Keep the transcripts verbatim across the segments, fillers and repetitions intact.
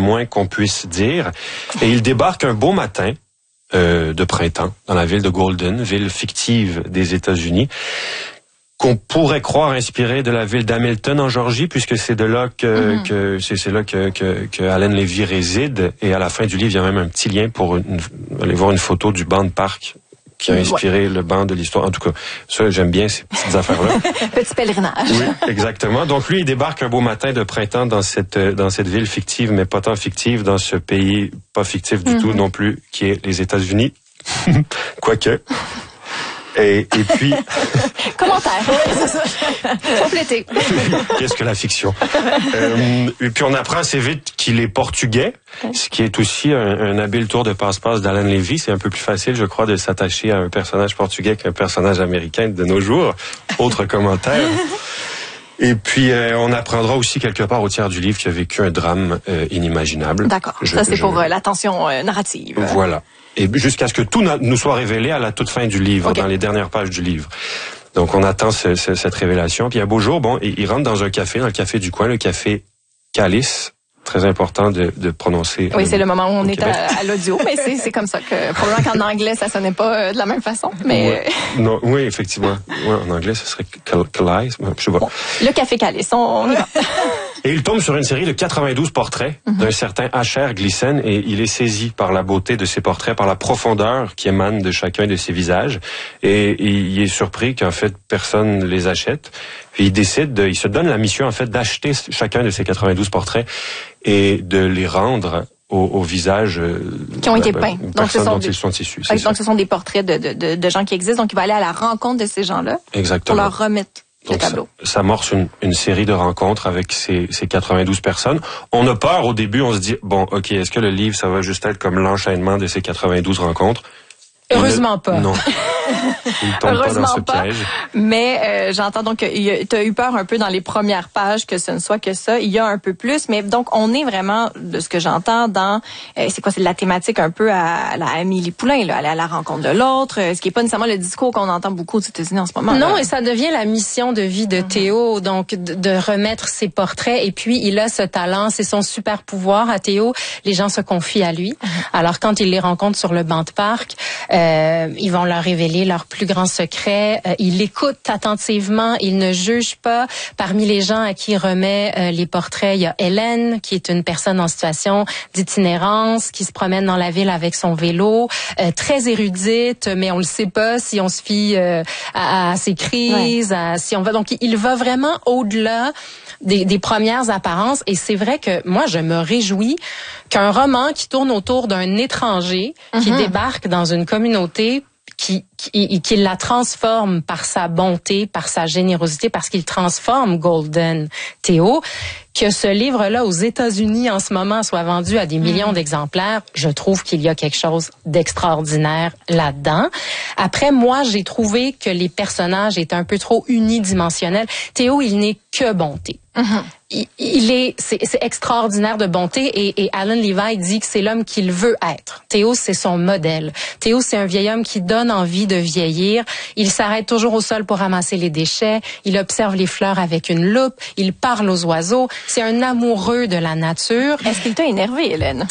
moins qu'on puisse dire. Et il débarque un beau matin euh, de printemps dans la ville de Golden, ville fictive des États-Unis, qu'on pourrait croire inspirée de la ville d'Hamilton en Georgie, puisque c'est de là que, mm-hmm. que c'est, c'est là que, que, que Alan Levy réside. Et à la fin du livre, il y a même un petit lien pour une, aller voir une photo du banc de parc qui a inspiré ouais. le banc de l'histoire. En tout cas, ça, j'aime bien ces petites affaires-là. Petit pèlerinage. Oui, exactement. Donc, lui, il débarque un beau matin de printemps dans cette, dans cette ville fictive, mais pas tant fictive, dans ce pays pas fictif du mm-hmm. tout non plus, qui est les États-Unis. Quoique. Et, et puis... Commentaire. Oui, c'est ça. Complété. Qu'est-ce que la fiction? euh, et puis on apprend assez vite qu'il est portugais, ce qui est aussi un, un habile tour de passe-passe d'Alan Levy. C'est un peu plus facile, je crois, de s'attacher à un personnage portugais qu'un personnage américain de nos jours. Autre commentaire. Et puis, euh, on apprendra aussi quelque part au tiers du livre qu'il a vécu un drame euh, inimaginable. D'accord. Je, Ça, c'est je... pour euh, l'attention euh, narrative. Voilà. Et jusqu'à ce que tout nous soit révélé à la toute fin du livre, okay. dans les dernières pages du livre. Donc, on attend ce, ce, cette révélation. Puis, un beau jour, bon, il, il rentre dans un café, dans le café du coin, le café Calice. Très important de, de prononcer. Oui, c'est le moment où on est à, à l'audio, mais c'est, c'est comme ça que, probablement qu'en anglais, ça sonnait pas euh, de la même façon, mais... Ouais. Non, oui, effectivement. Ouais, en anglais, ce serait Calice, je sais pas. Bon, le café Calice, on, on y va. Et il tombe sur une série de quatre-vingt-douze portraits mm-hmm. d'un certain Asher Gleason, et il est saisi par la beauté de ces portraits, par la profondeur qui émane de chacun de ces visages, et, et il est surpris qu'en fait personne les achète. Puis il décide, de, il se donne la mission en fait d'acheter chacun de ces quatre-vingt-douze portraits et de les rendre au, au visage qui ont été peints. Donc ce sont, dont des, ils sont issus. Donc ça. Ce sont des portraits de, de, de, de gens qui existent. Donc il va aller à la rencontre de ces gens-là. Exactement. Pour leur remettre. Donc ça, ça amorce une, une série de rencontres avec ces, ces quatre-vingt-douze personnes. On a peur au début, on se dit, bon, ok, est-ce que le livre, ça va juste être comme l'enchaînement de ces quatre-vingt-douze rencontres? Heureusement pas. Non. Il tombe Heureusement pas dans ce pas. piège. Mais euh, j'entends donc que tu as eu peur un peu dans les premières pages que ce ne soit que ça. Il y a un peu plus, mais donc on est vraiment, de ce que j'entends, dans euh, c'est quoi, c'est de la thématique un peu à la Amélie Poulain, là, aller à la rencontre de l'autre, ce qui est pas nécessairement le discours qu'on entend beaucoup aux États-Unis en ce moment. Non, là. Et ça devient la mission de vie de mm-hmm. Théo, donc de, de remettre ses portraits. Et puis il a ce talent, c'est son super pouvoir à Théo. Les gens se confient à lui. Mm-hmm. Alors quand il les rencontre sur le banc de parc, euh, ils vont leur révéler leurs plus grands secrets. Euh, il écoute attentivement, il ne juge pas. Parmi les gens à qui il remet euh, les portraits, il y a Hélène, qui est une personne en situation d'itinérance, qui se promène dans la ville avec son vélo, euh, très érudite, mais on le sait pas si on se fie euh, à, à ses crises, ouais. à, si on va. Donc, il va vraiment au-delà des, des premières apparences. Et c'est vrai que moi, je me réjouis qu'un roman qui tourne autour d'un étranger mm-hmm. qui débarque dans une communauté Qui, qui, qui la transforme par sa bonté, par sa générosité, parce qu'il transforme Golden Théo, que ce livre-là aux États-Unis en ce moment soit vendu à des millions mmh. d'exemplaires, je trouve qu'il y a quelque chose d'extraordinaire là-dedans. Après, moi, j'ai trouvé que les personnages étaient un peu trop unidimensionnels. Théo, il n'est que bonté. Mmh. Il, il est, c'est, c'est extraordinaire de bonté et, et Alan Levy dit que c'est l'homme qu'il veut être. Théo, c'est son modèle. Théo, c'est un vieil homme qui donne envie de vieillir. Il s'arrête toujours au sol pour ramasser les déchets. Il observe les fleurs avec une loupe. Il parle aux oiseaux. C'est un amoureux de la nature. Est-ce qu'il t'a énervé, Hélène?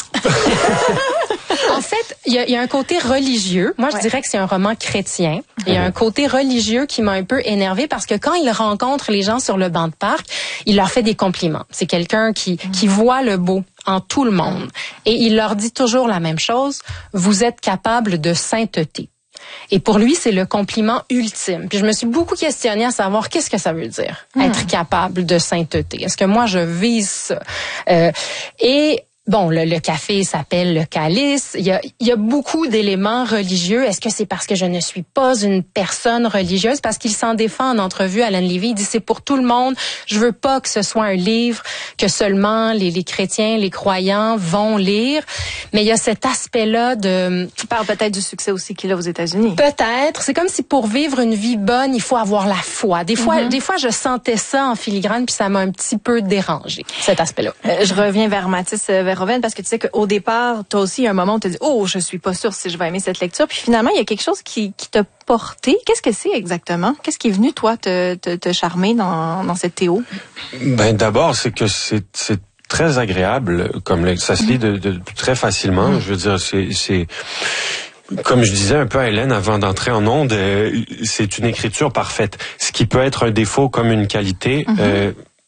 En fait, il y, y a un côté religieux. Moi, je ouais. dirais que c'est un roman chrétien. Il y a un côté religieux qui m'a un peu énervé parce que quand il rencontre les gens sur le banc de parc, il leur fait des compliments. C'est quelqu'un qui, mmh. qui voit le beau en tout le monde. Et il leur dit toujours la même chose. Vous êtes capable de sainteté. Et pour lui, c'est le compliment ultime. Puis je me suis beaucoup questionnée à savoir qu'est-ce que ça veut dire, mmh. être capable de sainteté. Est-ce que moi, je vise ça? Euh, et Bon, le, le café s'appelle le Calice. Il y a, il y a beaucoup d'éléments religieux. Est-ce que c'est parce que je ne suis pas une personne religieuse? Parce qu'il s'en défend en entrevue, Alan Levy. Il dit c'est pour tout le monde. Je veux pas que ce soit un livre que seulement les, les chrétiens, les croyants vont lire. Mais il y a cet aspect-là de... Tu parles peut-être du succès aussi qu'il a aux États-Unis. Peut-être. C'est comme si pour vivre une vie bonne, il faut avoir la foi. Des fois, mm-hmm. des fois, je sentais ça en filigrane, puis ça m'a un petit peu dérangé, cet aspect-là. Euh, je reviens vers Mathis Verhoeven parce que tu sais qu'au départ, toi aussi, il y a un moment où tu te dis « Oh, je suis pas sûre si je vais aimer cette lecture. » Puis finalement, il y a quelque chose qui, qui t'a porté. Qu'est-ce que c'est exactement? Qu'est-ce qui est venu, toi, te, te, te charmer dans, dans cette Théo? Ben, d'abord, c'est que c'est, c'est très agréable, comme ça se lit de, de très facilement. Mm. Je veux dire, c'est, c'est comme je disais un peu à Hélène avant d'entrer en onde, euh, c'est une écriture parfaite. Ce qui peut être un défaut comme une qualité. Mm-hmm. euh,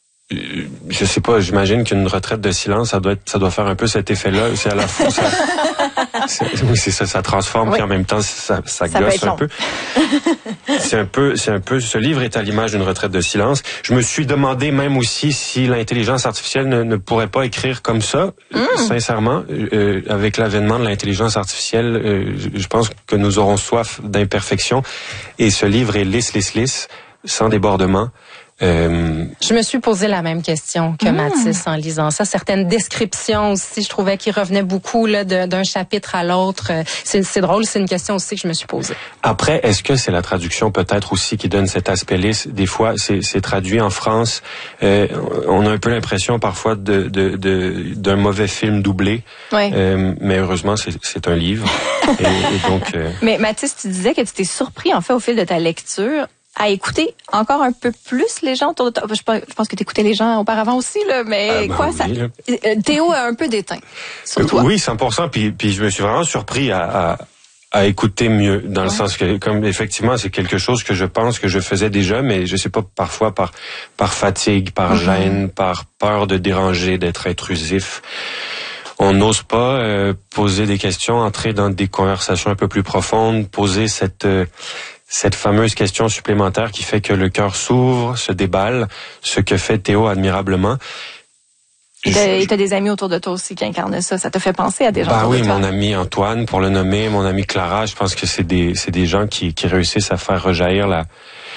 je sais pas, j'imagine qu'une retraite de silence, ça doit être, ça doit faire un peu cet effet-là. C'est à la fois, ça, c'est, oui, c'est ça, ça transforme, oui. Puis en même temps, ça, ça, ça gosse un peu. C'est un peu, c'est un peu, ce livre est à l'image d'une retraite de silence. Je me suis demandé même aussi si l'intelligence artificielle ne, ne pourrait pas écrire comme ça. Mm. Sincèrement, euh, avec l'avènement de l'intelligence artificielle, euh, je, je pense que nous aurons soif d'imperfection. Et ce livre est lisse, lisse, lisse, sans débordement. Euh... Je me suis posé la même question que mmh. Mathis en lisant ça. Certaines descriptions aussi, je trouvais qu'ils revenaient beaucoup là, de, d'un chapitre à l'autre. C'est, c'est drôle, c'est une question aussi que je me suis posée. Après, est-ce que c'est la traduction peut-être aussi qui donne cet aspect lisse? Des fois, c'est, c'est traduit en France. Euh, on a un peu l'impression parfois de, de, de, d'un mauvais film doublé. Oui. Euh, mais heureusement, c'est, c'est un livre. et, et donc, euh... Mais Mathis, tu disais que tu t'es surpris en fait au fil de ta lecture à écouter encore un peu plus les gens autour de toi. Je pense que tu écoutais les gens auparavant aussi, là, mais ah, ben quoi, oui, ça, là. Théo a un peu déteint sur toi. Oui, cent pour cent. Puis, puis je me suis vraiment surpris à, à, à écouter mieux, dans ouais. le sens que, comme effectivement, c'est quelque chose que je pense que je faisais déjà, mais je sais pas, parfois par par fatigue, par mm-hmm. gêne, par peur de déranger, d'être intrusif. On n'ose pas euh, poser des questions, entrer dans des conversations un peu plus profondes, poser cette euh, cette fameuse question supplémentaire qui fait que le cœur s'ouvre, se déballe, ce que fait Théo admirablement. Et t'as, t'as des amis autour de toi aussi qui incarnent ça. Ça te fait penser à des gens bah autour oui, de toi. Mon ami Antoine, pour le nommer, mon ami Clara, je pense que c'est des c'est des gens qui, qui réussissent à faire rejaillir la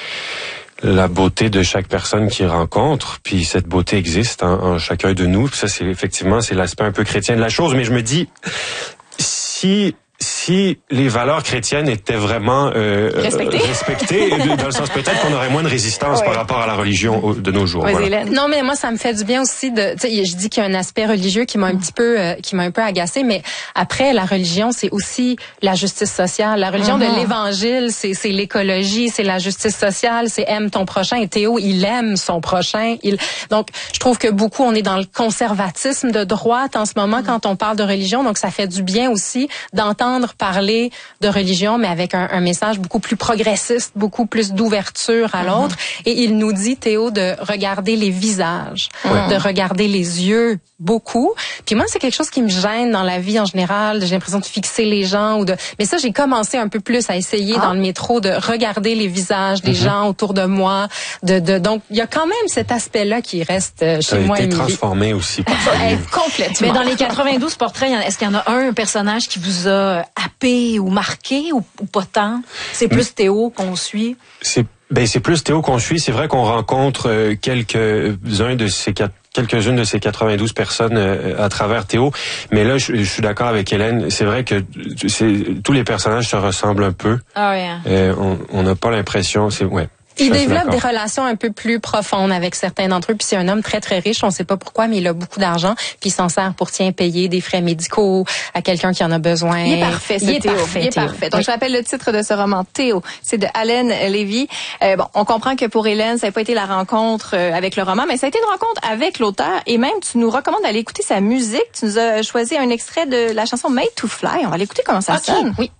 la beauté de chaque personne qu'ils rencontrent. Puis cette beauté existe en, en chacun de nous. Puis ça, c'est effectivement, c'est l'aspect un peu chrétien de la chose. Mais je me dis, si... Si les valeurs chrétiennes étaient vraiment euh, respectées, respectées dans le sens peut-être qu'on aurait moins de résistance oui. par rapport à la religion de nos jours. Oui, voilà. Non, mais moi ça me fait du bien aussi de. Tu sais, je dis qu'il y a un aspect religieux qui m'a un petit peu, euh, qui m'a un peu agacée, mais après la religion, c'est aussi la justice sociale. La religion mm-hmm. de l'Évangile, c'est c'est l'écologie, c'est la justice sociale, c'est aime ton prochain. Et Théo, il aime son prochain. Il donc je trouve que beaucoup on est dans le conservatisme de droite en ce moment mm-hmm. quand on parle de religion, donc ça fait du bien aussi d'entendre parler de religion, mais avec un, un message beaucoup plus progressiste, beaucoup plus d'ouverture à l'autre. Mm-hmm. Et il nous dit, Théo, de regarder les visages, mm-hmm. de regarder les yeux beaucoup. Puis moi, c'est quelque chose qui me gêne dans la vie en général. J'ai l'impression de fixer les gens ou de. Mais ça, j'ai commencé un peu plus à essayer ah. dans le métro de regarder les visages des mm-hmm. gens autour de moi. De, de donc, il y a quand même cet aspect-là qui reste chez ça moi. Ça a été transformé aussi par ce livre. Complètement. Mais dans les quatre-vingt-douze portraits, est-ce qu'il y en a un, un personnage qui vous a happé ou marqué ou, ou pas tant? C'est plus Théo qu'on suit? C'est ben c'est plus Théo qu'on suit. C'est vrai qu'on rencontre euh, quelques-uns de ces quatre quelques-unes de ces quatre-vingt-douze personnes euh, à travers Théo. Mais là, je, je suis d'accord avec Hélène. C'est vrai que c'est, tous les personnages se ressemblent un peu. Ah oui. Euh, on n'a pas l'impression... C'est, ouais. Il développe des relations un peu plus profondes avec certains d'entre eux. Puis c'est un homme très, très riche. On ne sait pas pourquoi, mais il a beaucoup d'argent. Puis il s'en sert pour, tiens, payer des frais médicaux à quelqu'un qui en a besoin. Il est parfait, ce il est Théo. Parfait, il est Théo. parfait. Donc, oui. Je rappelle le titre de ce roman, Théo. C'est de Allen Lévy. Euh, bon, on comprend que pour Hélène, ça n'a pas été la rencontre euh, avec le roman, mais ça a été une rencontre avec l'auteur. Et même, tu nous recommandes d'aller écouter sa musique. Tu nous as choisi un extrait de la chanson Made to Fly. On va l'écouter comment ça okay. sonne. Oui.